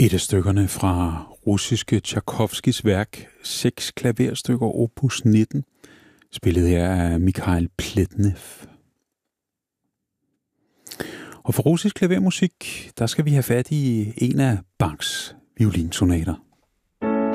Et af stykkerne fra russiske Tchaikovskis værk, 6 klaverstykker opus 19, spillet her af Mikhail Pletnev. Og for russisk klavermusik, der skal vi have fat i en af Bachs violinsonater.